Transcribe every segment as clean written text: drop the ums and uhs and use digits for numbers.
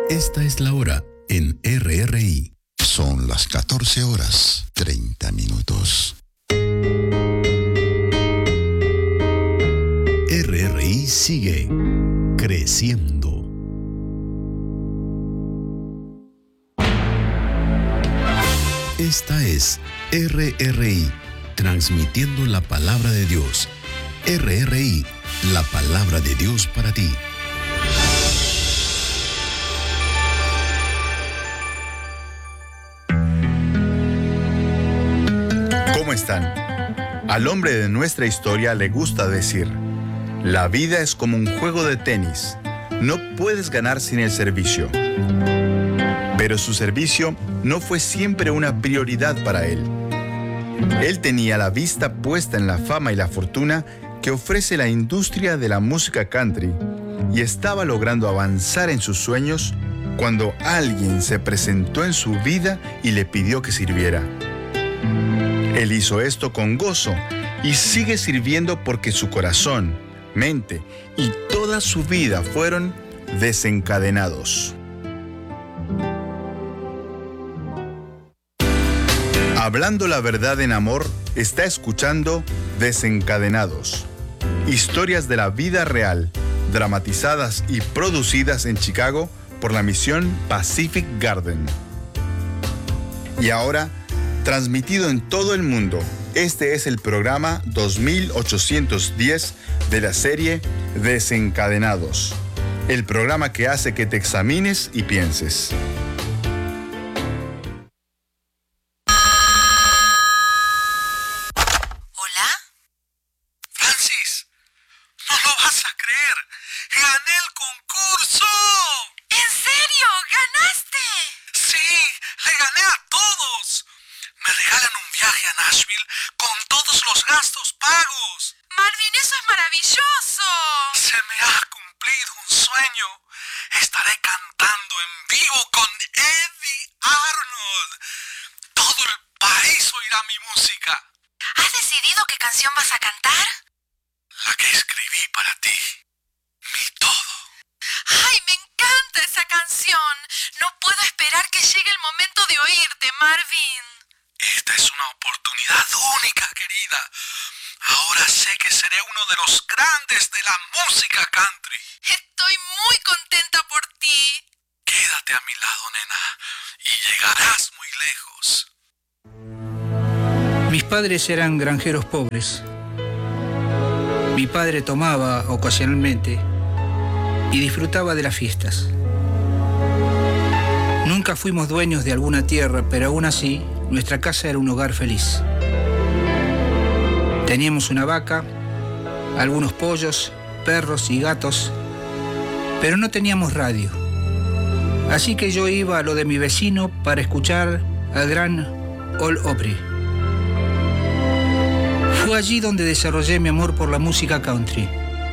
Esta es la hora en RRI. Son las 14:30. RRI sigue creciendo. Esta es RRI, transmitiendo la palabra de Dios. RRI, la palabra de Dios para ti. ¿Cómo están? Al hombre de nuestra historia le gusta decir: la vida es como un juego de tenis. No puedes ganar sin el servicio. Pero su servicio no fue siempre una prioridad para él. Él tenía la vista puesta en la fama y la fortuna que ofrece la industria de la música country y estaba logrando avanzar en sus sueños cuando alguien se presentó en su vida y le pidió que sirviera. Él hizo esto con gozo y sigue sirviendo porque su corazón, mente y toda su vida fueron desencadenados. Hablando la verdad en amor, está escuchando Desencadenados. Historias de la vida real, dramatizadas y producidas en Chicago por la misión Pacific Garden. Y ahora, transmitido en todo el mundo, este es el programa 2810 de la serie Desencadenados. El programa que hace que te examines y pienses. Mis padres eran granjeros pobres. Mi padre tomaba ocasionalmente y disfrutaba de las fiestas. Nunca fuimos dueños de alguna tierra, pero aún así, nuestra casa era un hogar feliz. Teníamos una vaca, algunos pollos, perros y gatos, pero no teníamos radio. Así que yo iba a lo de mi vecino para escuchar al gran Al Opry. Fue allí donde desarrollé mi amor por la música country.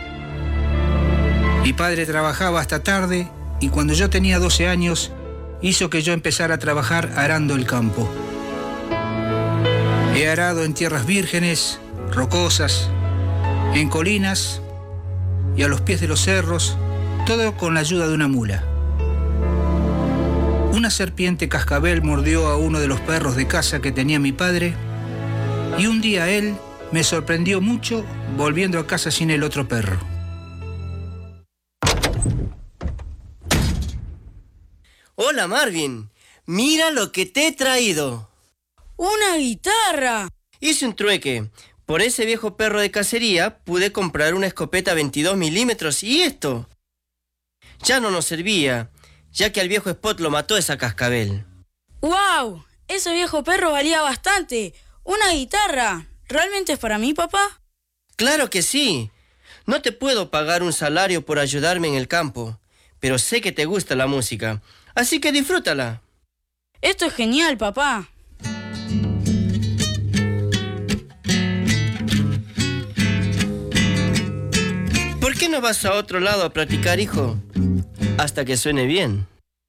Mi padre trabajaba hasta tarde y cuando yo tenía 12 años hizo que yo empezara a trabajar arando el campo. He arado en tierras vírgenes, rocosas, en colinas y a los pies de los cerros, todo con la ayuda de una mula. Una serpiente cascabel mordió a uno de los perros de caza que tenía mi padre y un día él me sorprendió mucho volviendo a casa sin el otro perro. Hola Marvin, mira lo que te he traído. ¡Una guitarra! Hice un trueque. Por ese viejo perro de cacería pude comprar una escopeta 22 milímetros y esto ya no nos servía, ya que al viejo Spot lo mató esa cascabel. ¡Wow! Ese viejo perro valía bastante. ¡Una guitarra! ¿Realmente es para mí, papá? ¡Claro que sí! No te puedo pagar un salario por ayudarme en el campo, pero sé que te gusta la música, así que disfrútala. Esto es genial, papá. ¿Por qué no vas a otro lado a practicar, hijo? Hasta que suene bien.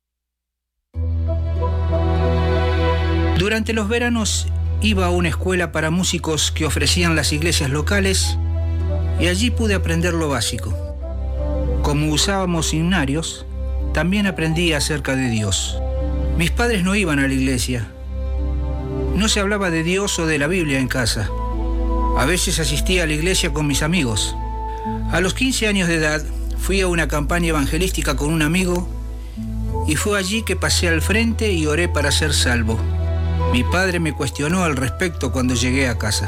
Durante los veranos iba a una escuela para músicos que ofrecían las iglesias locales y allí pude aprender lo básico. Como usábamos himnarios, también aprendí acerca de Dios. Mis padres no iban a la iglesia. No se hablaba de Dios o de la Biblia en casa. A veces asistía a la iglesia con mis amigos. A los 15 años de edad fui a una campaña evangelística con un amigo y fue allí que pasé al frente y oré para ser salvo. Mi padre me cuestionó al respecto cuando llegué a casa.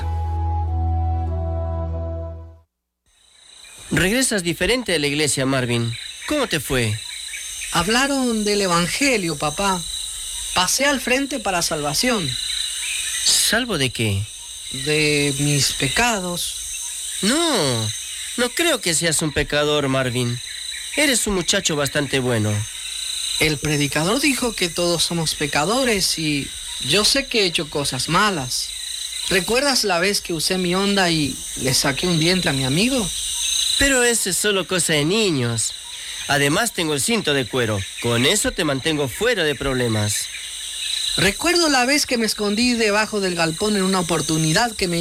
Regresas diferente de la iglesia, Marvin. ¿Cómo te fue? Hablaron del Evangelio, papá. Pasé al frente para salvación. ¿Salvo de qué? De mis pecados. No creo que seas un pecador, Marvin. Eres un muchacho bastante bueno. El predicador dijo que todos somos pecadores y yo sé que he hecho cosas malas. ¿Recuerdas la vez que usé mi Honda y le saqué un diente a mi amigo? Pero eso es solo cosa de niños. Además tengo el cinto de cuero. Con eso te mantengo fuera de problemas. Recuerdo la vez que me escondí debajo del galpón en una oportunidad que me